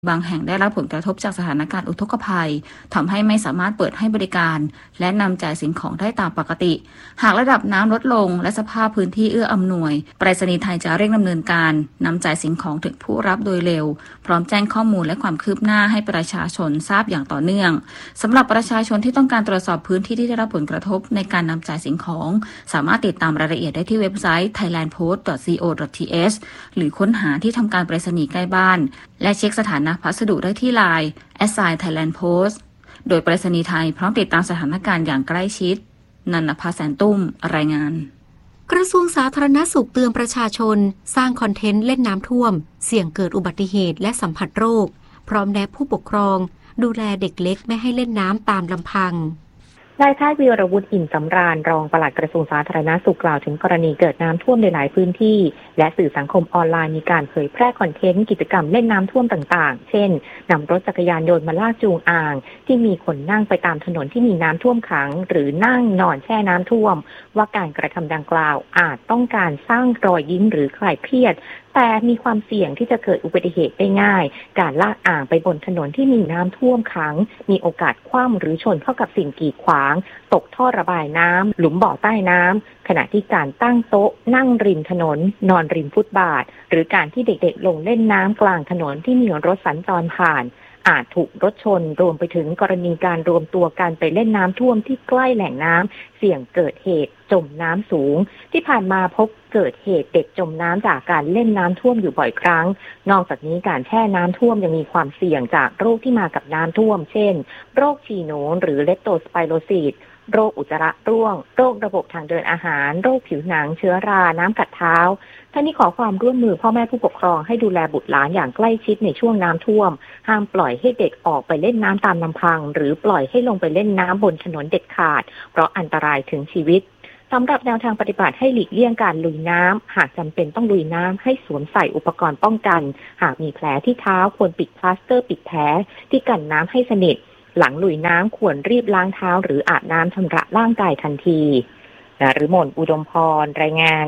บางแห่งได้รับผลกระทบจากสถานการณ์อุทกภัยทำให้ไม่สามารถเปิดให้บริการและนำจ่ายสิ่งของได้ตามปกติหากระดับน้ำลดลงและสภาพพื้นที่เอื้ออำนวยไปรษณีย์ไทยจะเร่งดำเนินการนำจ่ายสิ่งของถึงผู้รับโดยเร็วพร้อมแจ้งข้อมูลและความคืบหน้าให้ประชาชนทราบอย่างต่อเนื่องสำหรับประชาชนที่ต้องการตรวจสอบพื้นที่ที่ได้รับผลกระทบในการนำจ่ายสิ่งของสามารถติดตามรายละเอียดได้ที่เว็บไซต์ thailandpost.co.th หรือค้นหาที่ทำการไปรษณีย์ใกล้บ้านและเช็คสถานะพัสดุได้ที่ LINE @thailandpost โดยไปรษณีย์ไทยพร้อมติดตามสถานการณ์อย่างใกล้ชิดนันภาแสนตุ้มรายงานกระทรวงสาธารณสุขเตือนประชาชนสร้างคอนเทนต์เล่นน้ำท่วมเสี่ยงเกิดอุบัติเหตุและสัมผัสโรคพร้อมแนะผู้ปกครองดูแลเด็กเล็กไม่ให้เล่นน้ำตามลำพังนายแพทย์วีรวุฒิอิ่มสำราญรองปลัดกระทรวงสาธารณสุขกล่าวถึงกรณีเกิดน้ำท่วมในหลายพื้นที่และสื่อสังคมออนไลน์มีการเผยแพร่คอนเทนต์กิจกรรมเล่นน้ำท่วมต่างๆเช่นนำรถจักรยานยนต์มาลากจูงอ่างที่มีคนนั่งไปตามถนนที่มีน้ำท่วมขังหรือนั่งนอนแช่น้ำท่วมว่าการกระทำดังกล่าวอาจต้องการสร้างรอยยิ้มหรือคลายเครียดแต่มีความเสี่ยงที่จะเกิดอุบัติเหตุได้ง่ายการลากอ่างไปบนถนนที่มีน้ำท่วมขังมีโอกาสคว่ำหรือชนเข้ากับสิ่งกีดขวางตกท่อระบายน้ำหลุมบ่อใต้น้ำขณะที่การตั้งโต๊ะนั่งริมถนนนอนริมฟุตบาทหรือการที่เด็กๆลงเล่นน้ำกลางถนนที่มีรถสัญจรผ่านอาจถูกรถชนรวมไปถึงกรณีการรวมตัวกันไปเล่นน้ำท่วมที่ใกล้แหล่งน้ำเสี่ยงเกิดเหตุจมน้ำสูงที่ผ่านมาพบเกิดเหตุเด็กจมน้ำจากการเล่นน้ำท่วมอยู่บ่อยครั้งนอกจากนี้การแช่น้ำท่วมยังมีความเสี่ยงจากโรคที่มากับน้ำท่วมเช่นโรคฉี่หนูหรือเลปโตสไปโรซิสโรคอุจจาระร่วงโรคระบบทางเดินอาหารโรคผิวหนังเชื้อราน้ำกัดเท้าท่านนี้ขอความร่วมมือพ่อแม่ผู้ปกครองให้ดูแลบุตรหลานอย่างใกล้ชิดในช่วงน้ำท่วมห้ามปล่อยให้เด็กออกไปเล่นน้ำตามลำพังหรือปล่อยให้ลงไปเล่นน้ำบนถนนเด็ดขาดเพราะอันตรายถึงชีวิตสำหรับแนวทางปฏิบัติให้หลีกเลี่ยงการลุยน้ำหากจำเป็นต้องลุยน้ำให้สวมใส่อุปกรณ์ป้องกันหากมีแผลที่เท้าควรปิดพลาสเตอร์ปิดแผลที่กันน้ำให้สนิทหลังลุยน้ำควรรีบล้างเท้าหรืออาบน้ำชำระร่างกายทันทีนฤมลอุดมพรรายงาน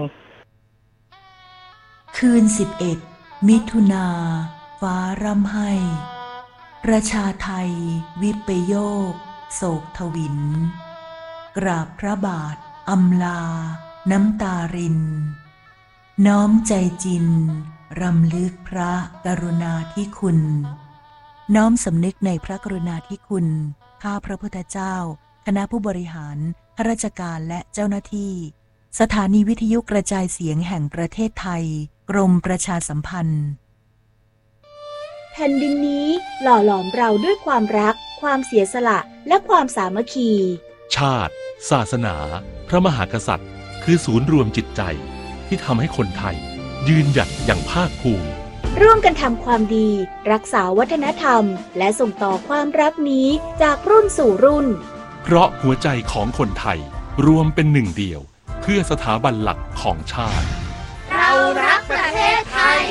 คืน11 มิถุนาฟ้าร่ำไห้ประชาไทยวิปโยคโศกทวินกราบพระบาทอำลาน้ำตารินน้อมใจจินรำลึกพระกรุณาธิคุณน้อมสำนึกในพระกรุณาธิคุณข้าพระพุทธเจ้าคณะผู้บริหารข้าราชการและเจ้าหน้าที่สถานีวิทยุกระจายเสียงแห่งประเทศไทยกรมประชาสัมพันธ์แผ่นดินนี้หล่อหลอมเราด้วยความรักความเสียสละและความสามัคคีชาติศาสนาพระมหากษัตริย์คือศูนย์รวมจิตใจที่ทำให้คนไทยยืนหยัดอย่างภาคภูมิร่วมกันทำความดีรักษาวัฒนธรรมและส่งต่อความรักนี้จากรุ่นสู่รุ่นเพราะหัวใจของคนไทยรวมเป็นหนึ่งเดียวเพื่อสถาบันหลักของชาติเรารักประเทศไทย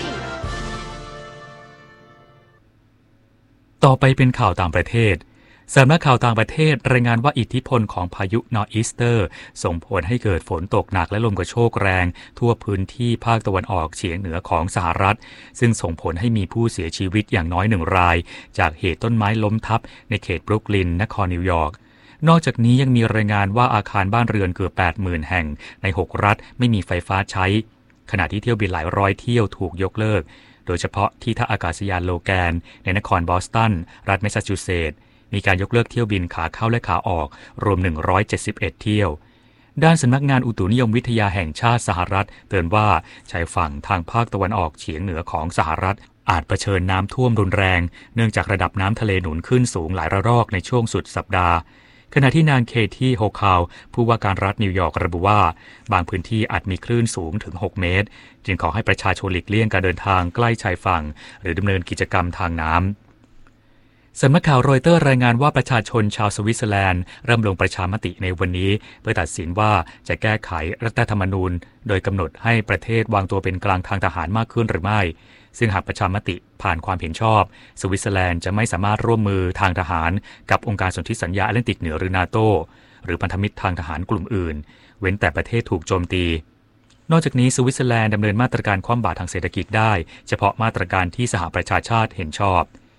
ต่อไปเป็นข่าวต่างประเทศสำนักข่าวต่างประเทศรายงานว่าอิทธิพลของพายุนอร์อีสเตอร์ส่งผลให้เกิดฝนตกหนักและลมกระโชกแรงทั่วพื้นที่ภาคตะวันออกเฉียงเหนือของสหรัฐซึ่งส่งผลให้มีผู้เสียชีวิตอย่างน้อย1 รายจากเหตุต้นไม้ล้มทับในเขตบรุกลินนครนิวยอร์กนอกจากนี้ยังมีรายงานว่าอาคารบ้านเรือนเกือบ 80,000 แห่งใน6 รัฐไม่มีไฟฟ้าใช้ขณะที่เที่ยวบินหลายร้อยเที่ยวถูกยกเลิกโดยเฉพาะที่ท่าอากาศยานโลแกนในนครบอสตันรัฐแมสซาชูเซตส์มีการยกเลิกเที่ยวบินขาเข้าและขาออกรวม171เที่ยวด้านสำนักงานอุตุนิยมวิทยาแห่งชาติสหรัฐเตือนว่าชายฝั่งทางภาคตะวันออกเฉียงเหนือของสหรัฐอาจเผชิญน้ำท่วมรุนแรงเนื่องจากระดับน้ำทะเลหนุนขึ้นสูงหลายระลอกในช่วงสุดสัปดาห์ขณะที่นางเคที่โฮคาวผู้ว่าการรัฐนิวยอร์กระบุว่าบางพื้นที่อาจมีคลื่นสูงถึง6 เมตรจึงขอให้ประชาชนหลีกเลี่ยงการเดินทางใกล้ชายฝั่งหรือดำเนินกิจกรรมทางน้ำสำนักข่าวรอยเตอร์รายงานว่าประชาชนชาวสวิตเซอร์แลนด์เริ่มลงประชามติในวันนี้เพื่อตัดสินว่าจะแก้ไขรัฐธรรมนูญโดยกำหนดให้ประเทศวางตัวเป็นกลางทางทหารมากขึ้นหรือไม่ซึ่งหากประชามติผ่านความเห็นชอบสวิตเซอร์แลนด์จะไม่สามารถร่วมมือทางทหารกับองค์การสนธิสัญญาแอตแลนติกเหนือหรือนาโตหรือพันธมิตรทางทหารกลุ่มอื่นเว้นแต่ประเทศถูกโจมตีนอกจากนี้สวิตเซอร์แลนด์ดำเนินมาตรการคว่ำบาตรทางเศรษฐกิจได้เฉพาะมาตรการที่สหประชาชาติเห็นชอบ